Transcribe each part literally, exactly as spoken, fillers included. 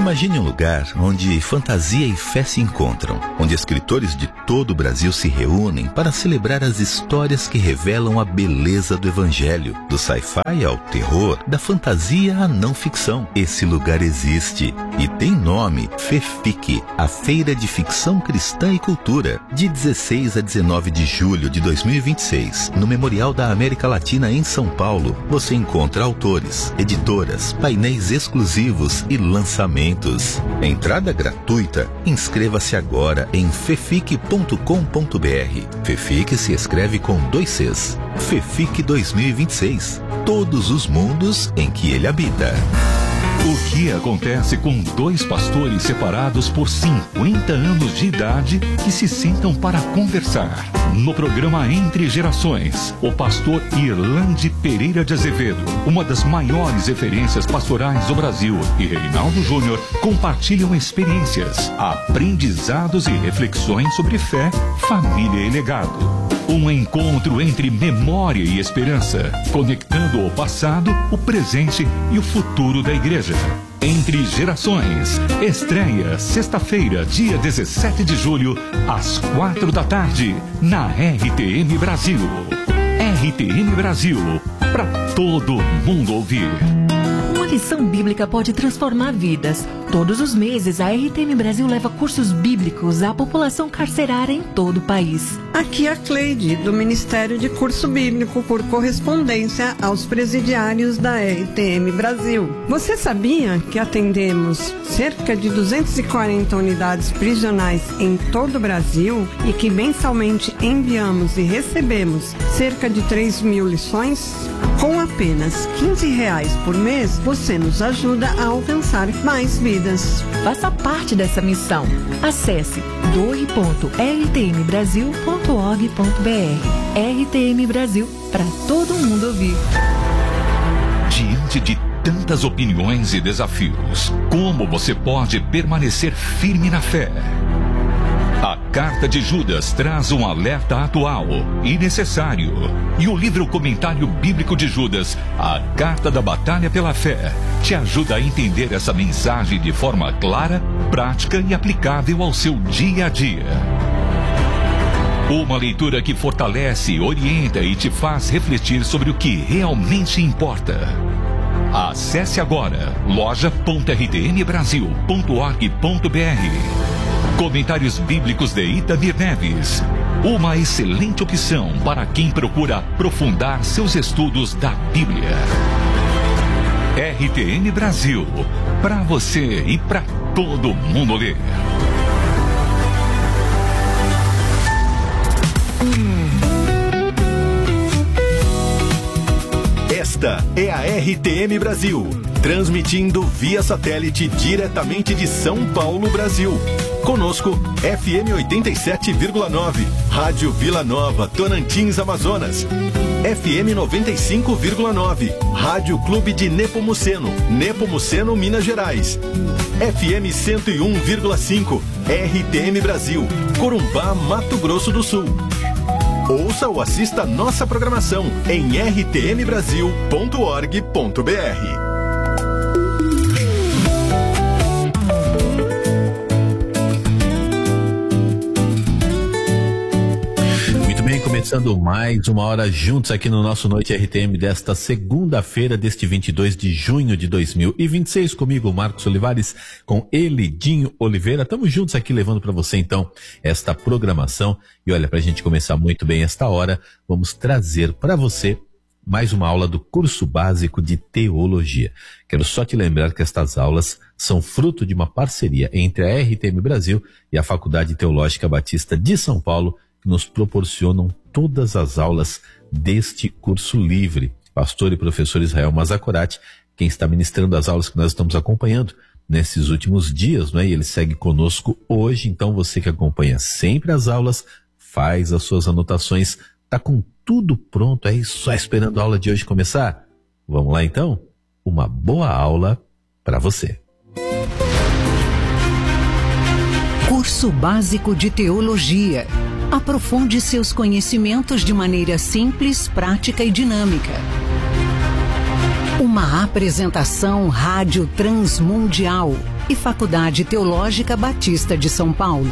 Imagine um lugar onde fantasia e fé se encontram, onde escritores de todo o Brasil se reúnem para celebrar as histórias que revelam a beleza do Evangelho, do sci-fi ao terror, da fantasia à não ficção. Esse lugar existe e tem nome: FEFIC, a Feira de Ficção Cristã e Cultura, de dezesseis a dezenove de julho de dois mil e vinte e seis, no Memorial da América Latina em São Paulo. Você encontra autores, editoras, painéis exclusivos e lançamentos. Entrada gratuita. Inscreva-se agora em fefic ponto com ponto br. FEFIC se escreve com dois Cs. FEFIC dois mil e vinte e seis. Todos os mundos em que ele habita. O que acontece com dois pastores separados por cinquenta anos de idade que se sentam para conversar? No programa Entre Gerações, o pastor Irlande Pereira de Azevedo, uma das maiores referências pastorais do Brasil, e Reinaldo Júnior compartilham experiências, aprendizados e reflexões sobre fé, família e legado. Um encontro entre memória e esperança, conectando o passado, o presente e o futuro da igreja. Entre Gerações, estreia sexta-feira, dia dezessete de julho, às quatro da tarde, na R T M Brasil. R T M Brasil, para todo mundo ouvir. Uma lição bíblica pode transformar vidas. Todos os meses, a R T M Brasil leva cursos bíblicos à população carcerária em todo o país. Aqui é a Cleide, do Ministério de Curso Bíblico por Correspondência aos presidiários da R T M Brasil. Você sabia que atendemos cerca de duzentas e quarenta unidades prisionais em todo o Brasil e que mensalmente enviamos e recebemos cerca de três mil lições? Com apenas quinze reais por mês, você nos ajuda a alcançar mais vidas. Faça parte dessa missão. Acesse doe ponto r t m brasil ponto org ponto b r. R T M Brasil, para todo mundo ouvir. Diante de tantas opiniões e desafios, como você pode permanecer firme na fé? A Carta de Judas traz um alerta atual e necessário. E o livro Comentário Bíblico de Judas, a Carta da Batalha pela Fé, te ajuda a entender essa mensagem de forma clara, prática e aplicável ao seu dia a dia. Uma leitura que fortalece, orienta e te faz refletir sobre o que realmente importa. Acesse agora loja ponto r t m brasil ponto org ponto b r. Comentários Bíblicos de Itamir Neves. Uma excelente opção para quem procura aprofundar seus estudos da Bíblia. R T M Brasil, para você e para todo mundo ler. Esta é a R T M Brasil, transmitindo via satélite diretamente de São Paulo, Brasil. Conosco, F M oitenta e sete vírgula nove, Rádio Vila Nova, Tocantins, Amazonas. F M noventa e cinco vírgula nove, Rádio Clube de Nepomuceno, Nepomuceno, Minas Gerais. F M cento e um vírgula cinco, R T M Brasil, Corumbá, Mato Grosso do Sul. Ouça ou assista nossa programação em r t m brasil ponto org ponto b r. Começando mais uma hora juntos aqui no nosso Noite R T M desta segunda-feira, deste vinte e dois de junho de dois mil e vinte e seis, comigo, Marcos Olivares, com ele, Dinho Oliveira. Estamos juntos aqui levando para você, então, esta programação. E olha, para a gente começar muito bem esta hora, vamos trazer para você mais uma aula do curso básico de teologia. Quero só te lembrar que estas aulas são fruto de uma parceria entre a R T M Brasil e a Faculdade Teológica Batista de São Paulo, que nos proporcionam todas as aulas deste curso livre. Pastor e professor Israel Mazakorati, quem está ministrando as aulas que nós estamos acompanhando nesses últimos dias, não é? E ele segue conosco hoje, então você que acompanha sempre as aulas, faz as suas anotações, tá com tudo pronto aí, só esperando a aula de hoje começar? Vamos lá então? Uma boa aula para você. Curso Básico de Teologia. Aprofunde seus conhecimentos de maneira simples, prática e dinâmica. Uma apresentação Rádio Transmundial e Faculdade Teológica Batista de São Paulo.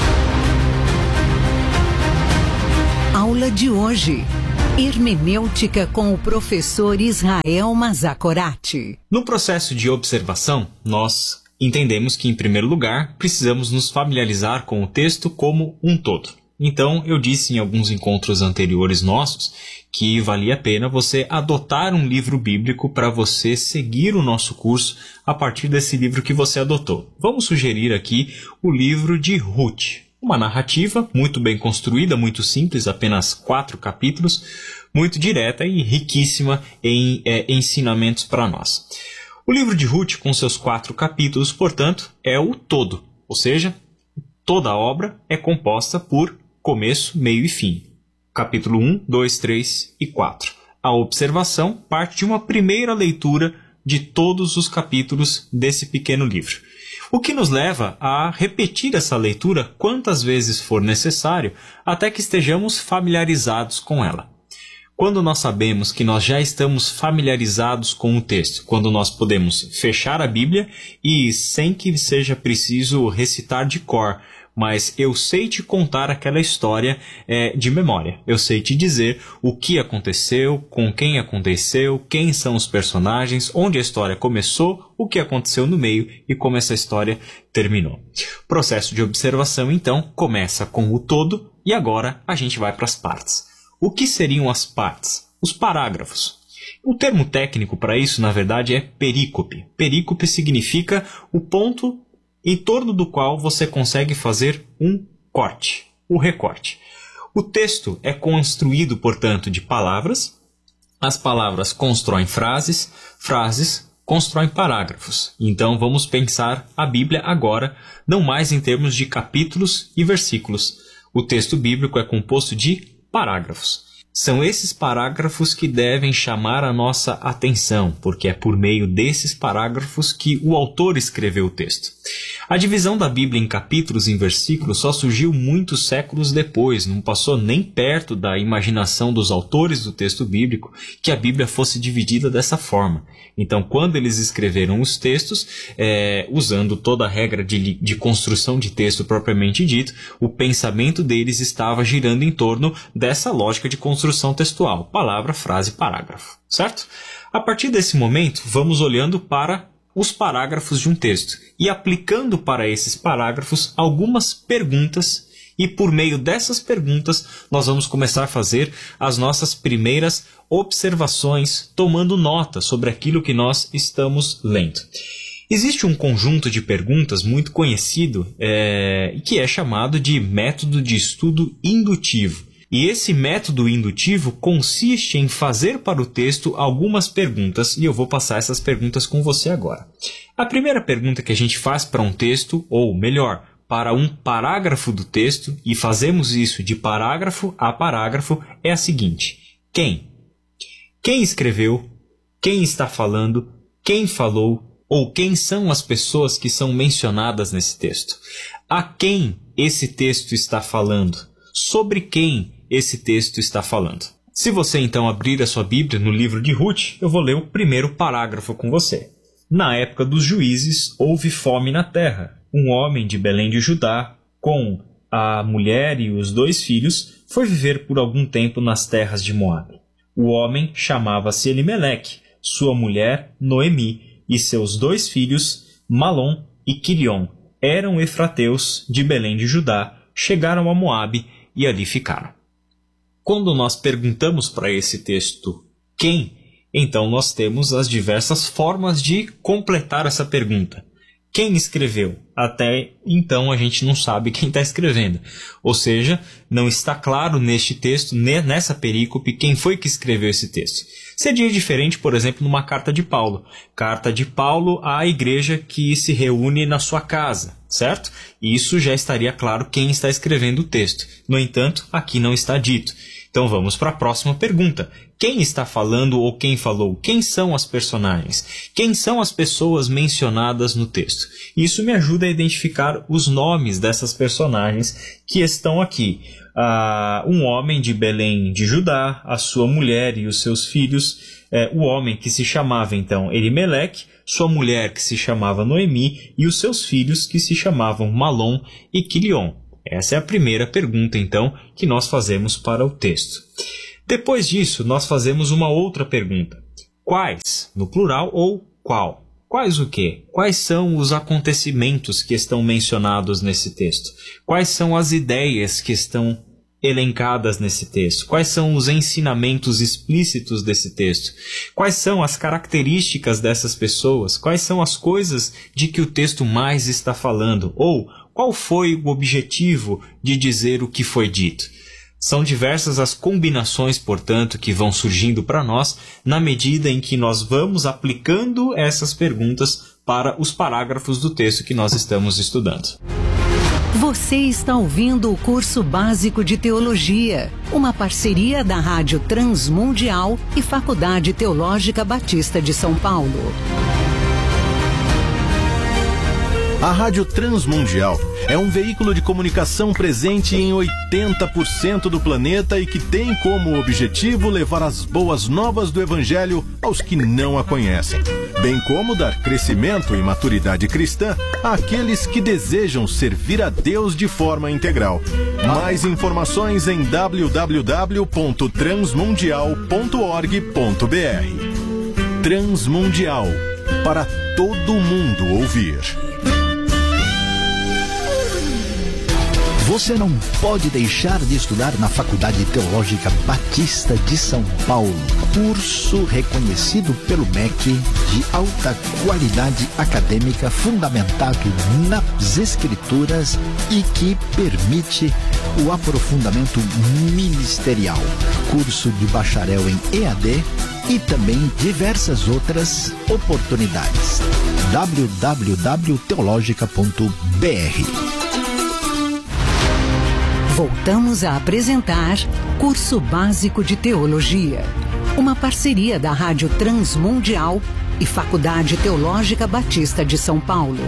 Aula de hoje: Hermenêutica com o professor Israel Mazakorati. No processo de observação, nós entendemos que, em primeiro lugar, precisamos nos familiarizar com o texto como um todo. Então, eu disse em alguns encontros anteriores nossos que valia a pena você adotar um livro bíblico para você seguir o nosso curso a partir desse livro que você adotou. Vamos sugerir aqui o livro de Ruth. Uma narrativa muito bem construída, muito simples, apenas quatro capítulos, muito direta e riquíssima em é, ensinamentos para nós. O livro de Ruth, com seus quatro capítulos, portanto, é o todo, ou seja, toda a obra é composta por começo, meio e fim. Capítulo um, dois, três e quatro. A observação parte de uma primeira leitura de todos os capítulos desse pequeno livro. O que nos leva a repetir essa leitura quantas vezes for necessário até que estejamos familiarizados com ela. Quando nós sabemos que nós já estamos familiarizados com o texto, quando nós podemos fechar a Bíblia e, sem que seja preciso recitar de cor, mas eu sei te contar aquela história é, de memória. Eu sei te dizer o que aconteceu, com quem aconteceu, quem são os personagens, onde a história começou, o que aconteceu no meio e como essa história terminou. O processo de observação, então, começa com o todo e agora a gente vai para as partes. O que seriam as partes? Os parágrafos. O termo técnico para isso, na verdade, é perícope. Perícope significa o ponto em torno do qual você consegue fazer um corte, o recorte. O texto é construído, portanto, de palavras. As palavras constroem frases, frases constroem parágrafos. Então, vamos pensar a Bíblia agora, não mais em termos de capítulos e versículos. O texto bíblico é composto de parágrafos. São esses parágrafos que devem chamar a nossa atenção, porque é por meio desses parágrafos que o autor escreveu o texto. A divisão da Bíblia em capítulos e em versículos só surgiu muitos séculos depois, não passou nem perto da imaginação dos autores do texto bíblico que a Bíblia fosse dividida dessa forma. Então, quando eles escreveram os textos, é, usando toda a regra de, de construção de texto propriamente dito, o pensamento deles estava girando em torno dessa lógica de construção textual, palavra, frase, parágrafo, certo? A partir desse momento, vamos olhando para os parágrafos de um texto e aplicando para esses parágrafos algumas perguntas, e por meio dessas perguntas nós vamos começar a fazer as nossas primeiras observações, tomando nota sobre aquilo que nós estamos lendo. Existe um conjunto de perguntas muito conhecido é, que é chamado de método de estudo indutivo. E esse método indutivo consiste em fazer para o texto algumas perguntas, e eu vou passar essas perguntas com você agora. A primeira pergunta que a gente faz para um texto, ou melhor, para um parágrafo do texto, e fazemos isso de parágrafo a parágrafo, é a seguinte: quem? Quem escreveu? Quem está falando? Quem falou? Ou quem são as pessoas que são mencionadas nesse texto? A quem esse texto está falando? Sobre quem esse texto está falando? Se você então abrir a sua Bíblia no livro de Ruth, eu vou ler o primeiro parágrafo com você. Na época dos juízes, houve fome na terra. Um homem de Belém de Judá, com a mulher e os dois filhos, foi viver por algum tempo nas terras de Moabe. O homem chamava-se Elimeleque, sua mulher Noemi, e seus dois filhos, Malom e Quilion, eram efrateus de Belém de Judá, chegaram a Moabe e ali ficaram. Quando nós perguntamos para esse texto quem, então nós temos as diversas formas de completar essa pergunta. Quem escreveu? Até então a gente não sabe quem está escrevendo. Ou seja, não está claro neste texto, nessa perícope, quem foi que escreveu esse texto. Seria diferente, por exemplo, numa carta de Paulo. Carta de Paulo à igreja que se reúne na sua casa, certo? Isso já estaria claro quem está escrevendo o texto. No entanto, aqui não está dito. Então vamos para a próxima pergunta. Quem está falando ou quem falou? Quem são as personagens? Quem são as pessoas mencionadas no texto? Isso me ajuda a identificar os nomes dessas personagens que estão aqui. Ah, um homem de Belém de Judá, a sua mulher e os seus filhos, eh, o homem que se chamava então Elimeleque, sua mulher que se chamava Noemi e os seus filhos que se chamavam Malom e Quilion. Essa é a primeira pergunta, então, que nós fazemos para o texto. Depois disso, nós fazemos uma outra pergunta. Quais, no plural, ou qual? Quais o quê? Quais são os acontecimentos que estão mencionados nesse texto? Quais são as ideias que estão elencadas nesse texto? Quais são os ensinamentos explícitos desse texto? Quais são as características dessas pessoas? Quais são as coisas de que o texto mais está falando? Ou qual foi o objetivo de dizer o que foi dito? São diversas as combinações, portanto, que vão surgindo para nós na medida em que nós vamos aplicando essas perguntas para os parágrafos do texto que nós estamos estudando. Você está ouvindo o curso básico de teologia, uma parceria da Rádio Transmundial e Faculdade Teológica Batista de São Paulo. A Rádio Transmundial é um veículo de comunicação presente em oitenta por cento do planeta e que tem como objetivo levar as boas novas do Evangelho aos que não a conhecem, bem como dar crescimento e maturidade cristã àqueles que desejam servir a Deus de forma integral. Mais informações em w w w ponto transmundial ponto org ponto b r. Transmundial, para todo mundo ouvir. Você não pode deixar de estudar na Faculdade Teológica Batista de São Paulo. Curso reconhecido pelo M E C de alta qualidade acadêmica fundamentado nas Escrituras e que permite o aprofundamento ministerial. Curso de bacharel em E A D e também diversas outras oportunidades. w w w ponto teologica ponto b r. Voltamos a apresentar Curso Básico de Teologia, uma parceria da Rádio Transmundial e Faculdade Teológica Batista de São Paulo.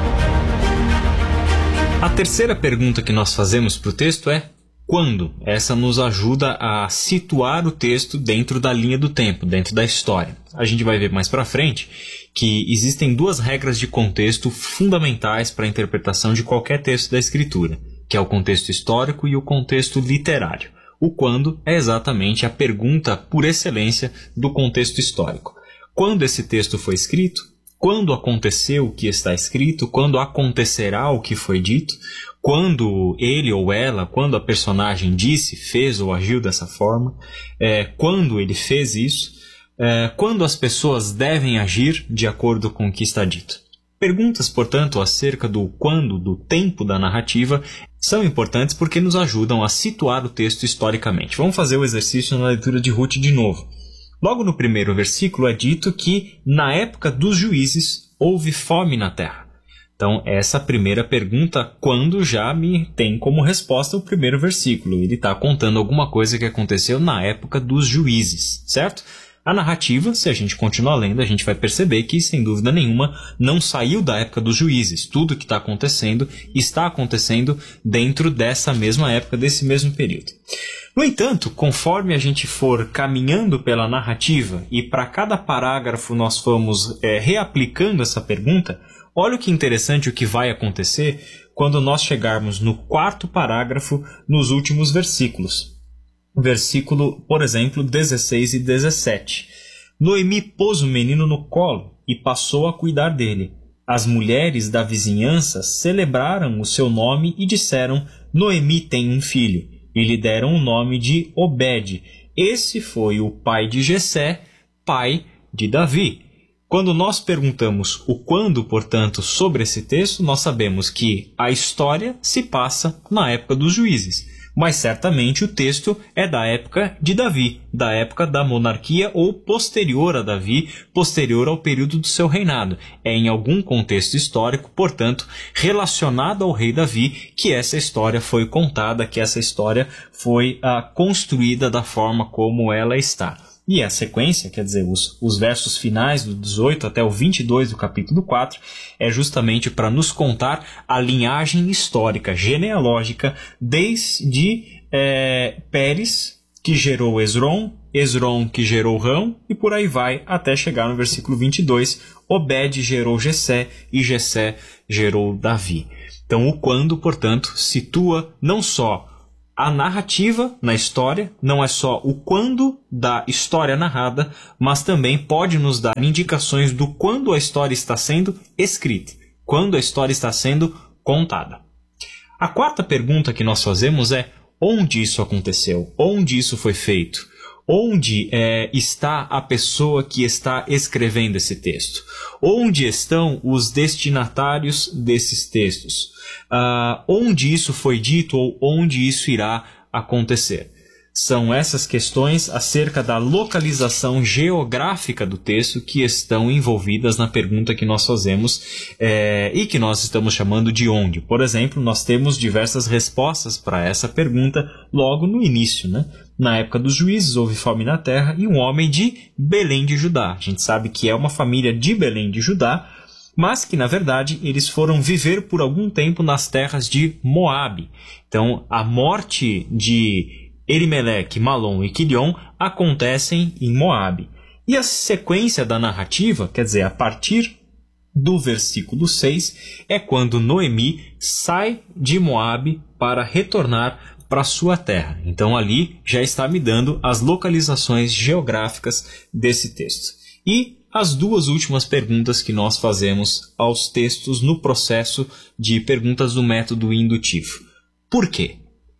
A terceira pergunta que nós fazemos para o texto é quando? Essa nos ajuda a situar o texto dentro da linha do tempo, dentro da história. A gente vai ver mais para frente que existem duas regras de contexto fundamentais para a interpretação de qualquer texto da Escritura, que é o contexto histórico e o contexto literário. O quando é exatamente a pergunta por excelência do contexto histórico. Quando esse texto foi escrito? Quando aconteceu o que está escrito? Quando acontecerá o que foi dito? Quando ele ou ela, quando a personagem disse, fez ou agiu dessa forma? É, quando ele fez isso? É, quando as pessoas devem agir de acordo com o que está dito? Perguntas, portanto, acerca do quando, do tempo da narrativa, são importantes porque nos ajudam a situar o texto historicamente. Vamos fazer o exercício na leitura de Ruth de novo. Logo no primeiro versículo é dito que, na época dos juízes, houve fome na terra. Então, essa primeira pergunta, quando, já me tem como resposta o primeiro versículo. Ele está contando alguma coisa que aconteceu na época dos juízes, certo? A narrativa, se a gente continuar lendo, a gente vai perceber que, sem dúvida nenhuma, não saiu da época dos juízes. Tudo que está acontecendo está acontecendo dentro dessa mesma época, desse mesmo período. No entanto, conforme a gente for caminhando pela narrativa e para cada parágrafo nós formos é, reaplicando essa pergunta, olha o que interessante o que vai acontecer quando nós chegarmos no quarto parágrafo, nos últimos versículos. Versículo, por exemplo, dezesseis e dezessete. Noemi pôs o menino no colo e passou a cuidar dele. As mulheres da vizinhança celebraram o seu nome e disseram: Noemi tem um filho. E lhe deram o nome de Obed. Esse foi o pai de Jessé, pai de Davi. Quando nós perguntamos o quando, portanto, sobre esse texto, nós sabemos que a história se passa na época dos juízes. mas certamente o texto é da época de Davi, da época da monarquia ou posterior a Davi, posterior ao período do seu reinado. É em algum contexto histórico, portanto, relacionado ao rei Davi, que essa história foi contada, que essa história foi ah, construída da forma como ela está. E a sequência, quer dizer, os, os versos finais do dezoito até o vinte e dois do capítulo quatro, é justamente para nos contar a linhagem histórica, genealógica, desde é, Pérez, que gerou Esrom, Esrom que gerou Rão, e por aí vai, até chegar no versículo vinte e dois, Obed gerou Jessé, e Jessé gerou Davi. Então, o quando, portanto, situa não só a narrativa na história, não é só o quando da história narrada, mas também pode nos dar indicações do quando a história está sendo escrita, quando a história está sendo contada. A quarta pergunta que nós fazemos é: onde isso aconteceu? Onde isso foi feito? Onde é, está a pessoa que está escrevendo esse texto? Onde estão os destinatários desses textos? Uh, onde isso foi dito ou onde isso irá acontecer? São essas questões acerca da localização geográfica do texto que estão envolvidas na pergunta que nós fazemos é, e que nós estamos chamando de onde. Por exemplo, nós temos diversas respostas para essa pergunta logo no início, né? Na época dos juízes houve fome na terra e um homem de Belém de Judá. A gente sabe que é uma família de Belém de Judá, mas que, na verdade, eles foram viver por algum tempo nas terras de Moabe. Então, a morte de Elimeleque, Malom e Quilion acontecem em Moabe. E a sequência da narrativa, quer dizer, a partir do versículo seis, é quando Noemi sai de Moabe para retornar para sua terra. Então, ali já está me dando as localizações geográficas desse texto. E as duas últimas perguntas que nós fazemos aos textos no processo de perguntas do método indutivo. Por quê?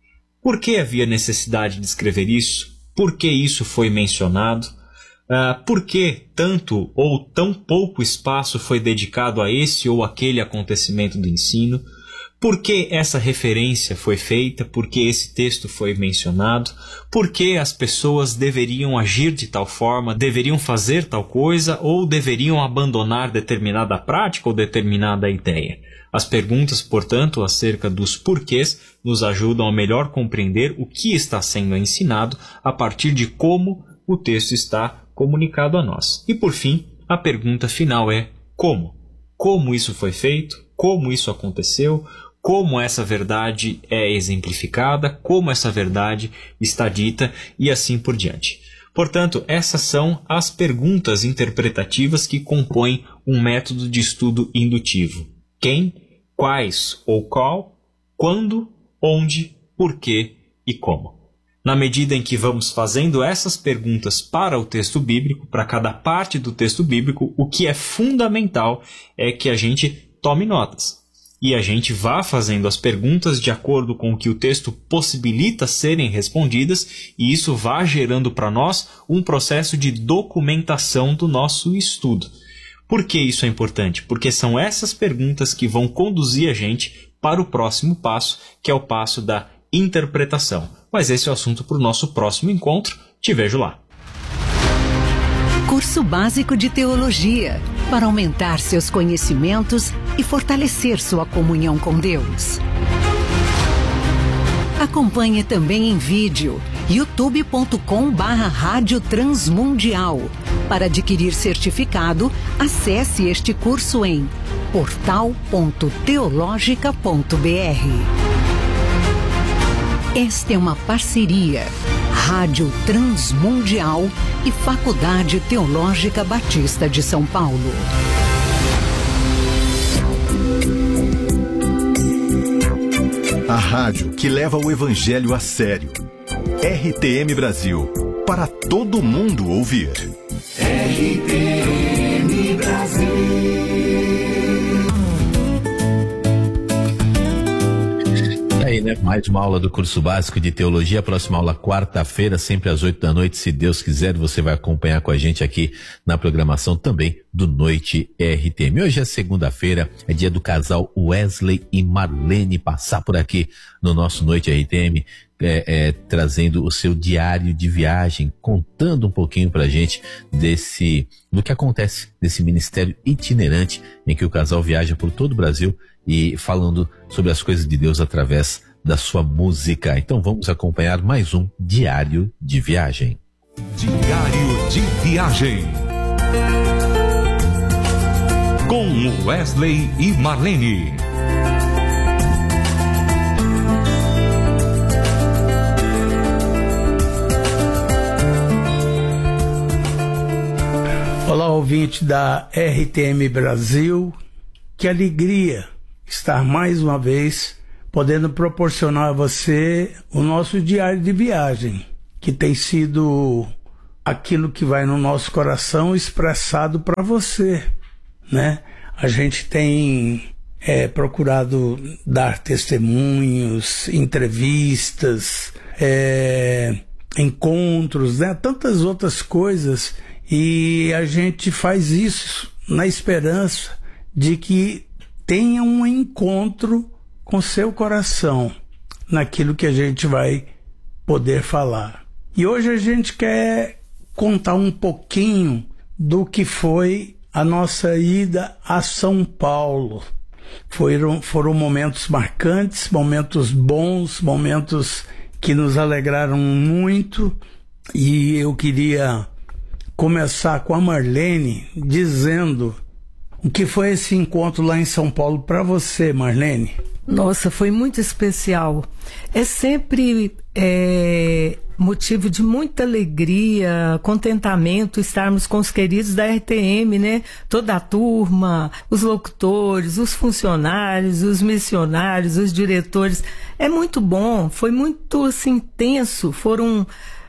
Por que havia necessidade de escrever isso? Por que isso foi mencionado? Uh, por que tanto ou tão pouco espaço foi dedicado a esse ou aquele acontecimento do ensino? Por que essa referência foi feita? Por que esse texto foi mencionado? Por que as pessoas deveriam agir de tal forma, deveriam fazer tal coisa ou deveriam abandonar determinada prática ou determinada ideia? As perguntas, portanto, acerca dos porquês nos ajudam a melhor compreender o que está sendo ensinado a partir de como o texto está comunicado a nós. E, por fim, a pergunta final é como? Como isso foi feito? Como isso aconteceu? Como essa verdade é exemplificada? Como essa verdade está dita? E assim por diante. Portanto, essas são as perguntas interpretativas que compõem um método de estudo indutivo. Quem, quais ou qual, quando, onde, porquê e como. Na medida em que vamos fazendo essas perguntas para o texto bíblico, para cada parte do texto bíblico, o que é fundamental é que a gente tome notas. E a gente vá fazendo as perguntas de acordo com o que o texto possibilita serem respondidas, e isso vá gerando para nós um processo de documentação do nosso estudo. Por que isso é importante? Porque são essas perguntas que vão conduzir a gente para o próximo passo, que é o passo da interpretação. Mas esse é o assunto para o nosso próximo encontro. Te vejo lá. Curso Básico de Teologia, para aumentar seus conhecimentos e fortalecer sua comunhão com Deus. Acompanhe também em vídeo, youtube ponto com barra Rádio Transmundial. Para adquirir certificado, acesse este curso em portal ponto teologica ponto br. Esta é uma parceria Rádio Transmundial e Faculdade Teológica Batista de São Paulo. A rádio que leva o evangelho a sério. R T M Brasil, para todo mundo ouvir. R T M Brasil. Aí, né? Mais uma aula do curso básico de teologia. Próxima aula quarta-feira, sempre às oito da noite, se Deus quiser. Você vai acompanhar com a gente aqui na programação também do Noite R T M. Hoje é segunda-feira, é dia do casal Wesley e Marlene passar por aqui no nosso Noite R T M. é, é, trazendo o seu diário de viagem, contando um pouquinho pra gente desse, do que acontece desse ministério itinerante em que o casal viaja por todo o Brasil e falando sobre as coisas de Deus através da sua música. Então vamos acompanhar mais um diário de viagem. Diário de viagem com Wesley e Marlene. Olá, ouvinte da R T M Brasil. Que alegria estar mais uma vez podendo proporcionar a você o nosso diário de viagem, que tem sido aquilo que vai no nosso coração expressado para você, né? A gente tem é, procurado dar testemunhos, entrevistas, é, encontros, né? Tantas outras coisas, e a gente faz isso na esperança de que tenha um encontro com seu coração naquilo que a gente vai poder falar. E hoje a gente quer contar um pouquinho do que foi a nossa ida a São Paulo. Foram, foram momentos marcantes, momentos bons, momentos que nos alegraram muito, e eu queria começar com a Marlene dizendo o que foi esse encontro lá em São Paulo para você, Marlene. Nossa, foi muito especial. É sempre é, motivo de muita alegria, contentamento estarmos com os queridos da R T M, né? Toda a turma, os locutores, os funcionários, os missionários, os diretores. É muito bom, foi muito assim, intenso. Foram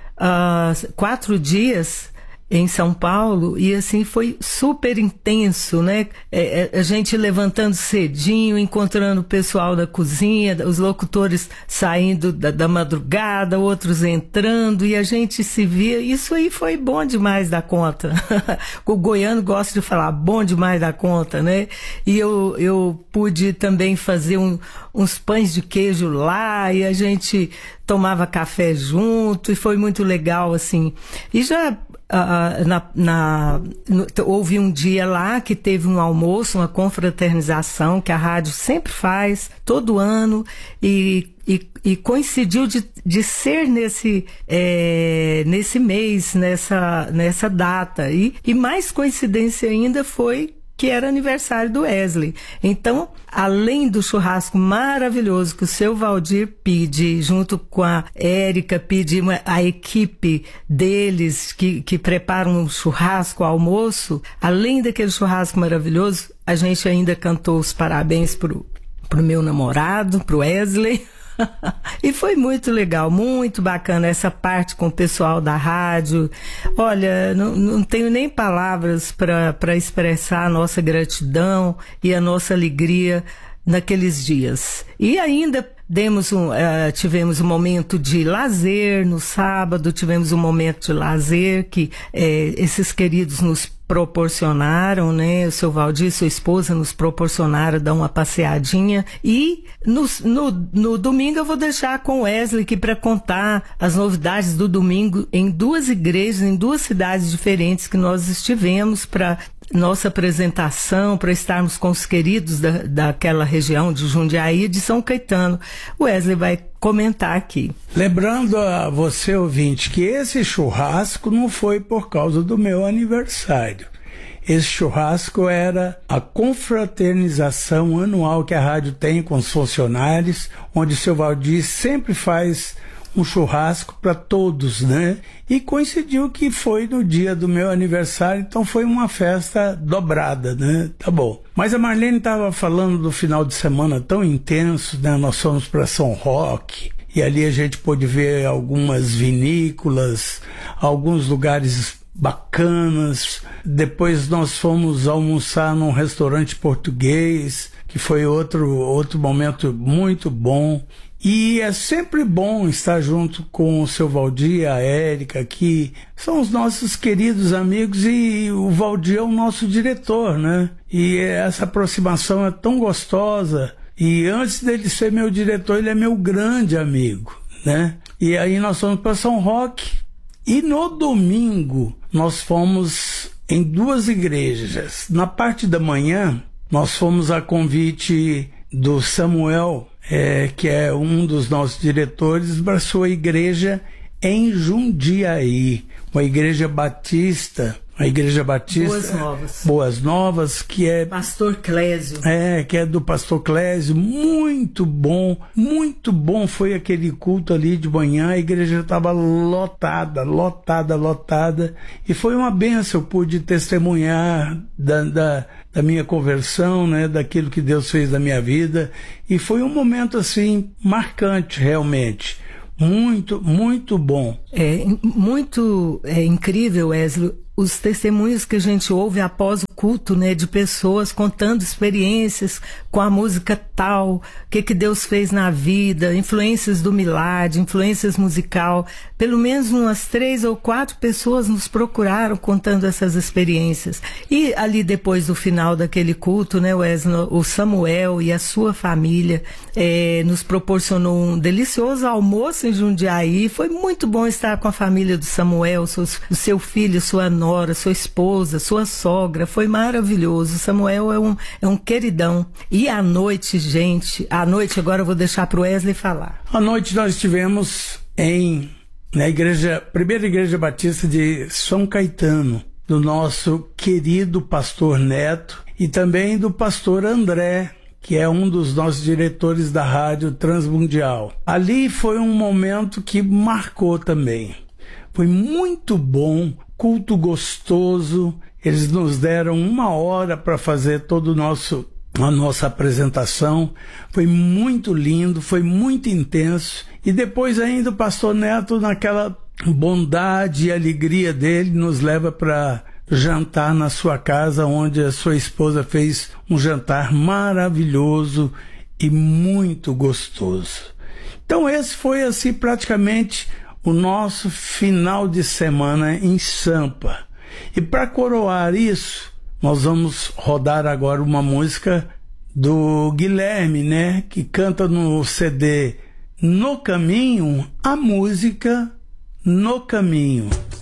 uh, quatro dias em São Paulo, e assim foi super intenso, né? É, é, a gente levantando cedinho, encontrando o pessoal da cozinha, os locutores saindo da, da madrugada, outros entrando, e a gente se via. Isso aí foi bom demais da conta. O goiano gosta de falar bom demais da conta, né? E eu, eu pude também fazer um, uns pães de queijo lá, e a gente tomava café junto, e foi muito legal, assim. E já Uh, na, na, no, houve um dia lá que teve um almoço, uma confraternização que a rádio sempre faz, todo ano, e, e, e coincidiu de, de ser nesse, é, nesse mês, nessa, nessa data. E, e mais coincidência ainda foi que era aniversário do Wesley. Então, além do churrasco maravilhoso que o seu Valdir pede, junto com a Érica, pede uma, a equipe deles que, que preparam um churrasco, almoço, além daquele churrasco maravilhoso, a gente ainda cantou os parabéns pro, pro meu namorado, pro Wesley. E foi muito legal, muito bacana essa parte com o pessoal da rádio. Olha, não, não tenho nem palavras para expressar a nossa gratidão e a nossa alegria naqueles dias. E ainda demos um, uh, tivemos um momento de lazer no sábado, tivemos um momento de lazer que eh, esses queridos nos proporcionaram, né? O seu Valdir e sua esposa nos proporcionaram dar uma passeadinha. E no, no, no domingo eu vou deixar com o Wesley aqui para contar as novidades do domingo em duas igrejas, em duas cidades diferentes que nós estivemos para nossa apresentação, para estarmos com os queridos da, daquela região de Jundiaí e de São Caetano. O Wesley vai comentar aqui. Lembrando a você, ouvinte, que esse churrasco não foi por causa do meu aniversário. Esse churrasco era a confraternização anual que a rádio tem com os funcionários, onde o seu Valdir sempre faz um churrasco para todos, né? E coincidiu que foi no dia do meu aniversário, então foi uma festa dobrada, né? Tá bom. Mas a Marlene estava falando do final de semana tão intenso, né? Nós fomos para São Roque, e ali a gente pôde ver algumas vinícolas, alguns lugares bacanas. Depois nós fomos almoçar num restaurante português, que foi outro, outro momento muito bom. E é sempre bom estar junto com o seu Valdir, a Érica, que são os nossos queridos amigos, e o Valdir é o nosso diretor, né? E essa aproximação é tão gostosa. E antes dele ser meu diretor, ele é meu grande amigo, né? E aí nós fomos para São Roque e no domingo nós fomos em duas igrejas. Na parte da manhã nós fomos a convite do Samuel, é, que é um dos nossos diretores, para sua igreja em Jundiaí, uma igreja batista, a igreja batista Boas Novas, Boas Novas, que é Pastor Clésio, é que é do Pastor Clésio, muito bom, muito bom foi aquele culto ali de manhã. A igreja estava lotada, lotada, lotada, e foi uma benção. Eu pude testemunhar da, da, da minha conversão, né, daquilo que Deus fez na minha vida, e foi um momento assim marcante, realmente. Muito, muito bom. É muito é, incrível, Wesley, os testemunhos que a gente ouve após o culto, né, de pessoas contando experiências com a música tal, o que que Deus fez na vida, influências do Milad, influências musical. Pelo menos umas três ou quatro pessoas nos procuraram contando essas experiências. E ali depois do final daquele culto, né, Wesley, o Samuel e a sua família é, nos proporcionou um delicioso almoço em Jundiaí. Foi muito bom estar com a família do Samuel, seus, o seu filho, sua nora, sua esposa, sua sogra. Foi maravilhoso. O Samuel é um, é um queridão. E à noite, gente, à noite agora eu vou deixar para o Wesley falar. À noite nós estivemos em na igreja, primeira igreja batista de São Caetano, do nosso querido pastor Neto e também do pastor André, que é um dos nossos diretores da Rádio Transmundial. Ali foi um momento que marcou também. Foi muito bom, culto gostoso. Eles nos deram uma hora para fazer todo o nosso a nossa apresentação. Foi muito lindo, foi muito intenso. E depois ainda o pastor Neto, naquela bondade e alegria dele, nos leva para jantar na sua casa, onde a sua esposa fez um jantar maravilhoso e muito gostoso. Então esse foi assim praticamente o nosso final de semana em Sampa. E para coroar isso, nós vamos rodar agora uma música do Guilherme, né, que canta no C D No Caminho, a música No Caminho.